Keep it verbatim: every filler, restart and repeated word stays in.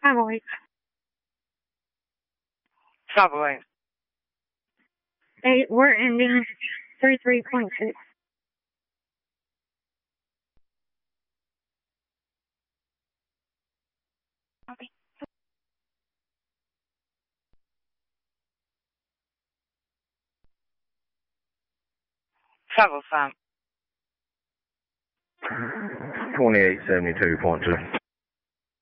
Travel eight. Travel eight. Eight, we're ending three three point six. Travel Sam. twenty-eight seventy-two point two.